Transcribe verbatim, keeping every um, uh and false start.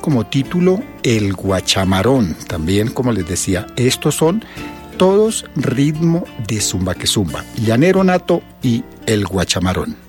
como título El Guachamarón. También, como les decía, estos son todos ritmo de zumba que zumba. Llanero Nato y El Guachamarón.